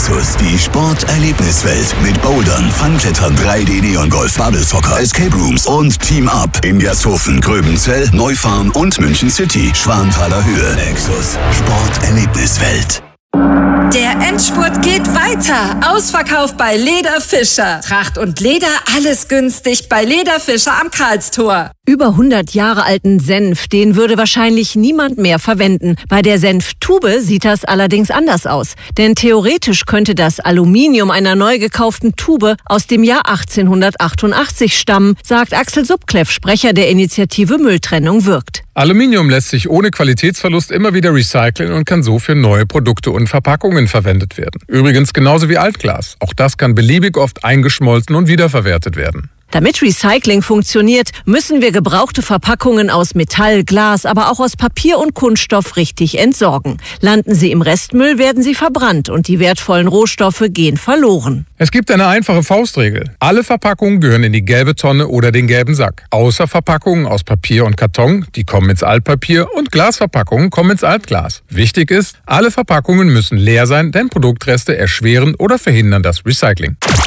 Nexus, die Sporterlebniswelt mit Bouldern, Funklettern, 3D-Neon-Golf, Bubble Soccer, Escape Rooms und Team Up in Gersthofen, Gröbenzell, Neufahren und München City, Schwanthaler Höhe. Nexus, Sporterlebniswelt. Der Endspurt geht weiter. Ausverkauf bei Leder Fischer. Tracht und Leder, alles günstig bei Leder Fischer am Karlstor. Über 100 Jahre alten Senf, den würde wahrscheinlich niemand mehr verwenden. Bei der Senftube sieht das allerdings anders aus. Denn theoretisch könnte das Aluminium einer neu gekauften Tube aus dem Jahr 1888 stammen, sagt Axel Subkleff, Sprecher der Initiative Mülltrennung wirkt. Aluminium lässt sich ohne Qualitätsverlust immer wieder recyceln und kann so für neue Produkte und Verpackungen verwendet werden. Übrigens genauso wie Altglas. Auch das kann beliebig oft eingeschmolzen und wiederverwertet werden. Damit Recycling funktioniert, müssen wir gebrauchte Verpackungen aus Metall, Glas, aber auch aus Papier und Kunststoff richtig entsorgen. Landen sie im Restmüll, werden sie verbrannt und die wertvollen Rohstoffe gehen verloren. Es gibt eine einfache Faustregel. Alle Verpackungen gehören in die gelbe Tonne oder den gelben Sack. Außer Verpackungen aus Papier und Karton, die kommen ins Altpapier, und Glasverpackungen kommen ins Altglas. Wichtig ist, alle Verpackungen müssen leer sein, denn Produktreste erschweren oder verhindern das Recycling.